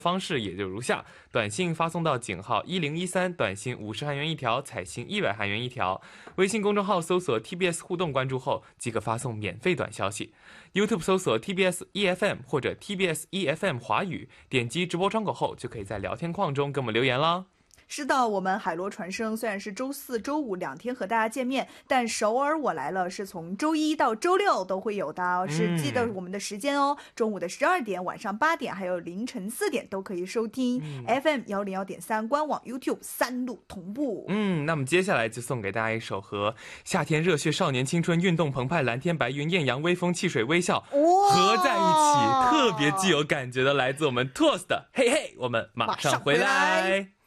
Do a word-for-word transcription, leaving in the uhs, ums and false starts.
方式也就如下：短信发送到井号一零一三，短信五十韩元一条，彩信一百韩元一条。微信公众号搜索 T B S 互动，关注后即可发送免费短消息。YouTube 搜索 T B S E F M 或者 T B S E F M 华语，点击直播窗口后就可以在聊天框中跟我们留言啦。 是的，我们海螺传声虽然是周四周五两天和大家见面，但首尔我来了是从周一到周六都会有的，是记得我们的时间哦，嗯、中午的十二点、晚上八点还有凌晨四点都可以收听、嗯、F M 一零一点三，官网 YouTube 三路同步。 嗯，那么接下来就送给大家一首和夏天热血少年青春运动澎湃蓝天白云艳阳微风汽水微笑合在一起，特别具有感觉的来自我们 T W S 的嘿嘿，我们马上回来。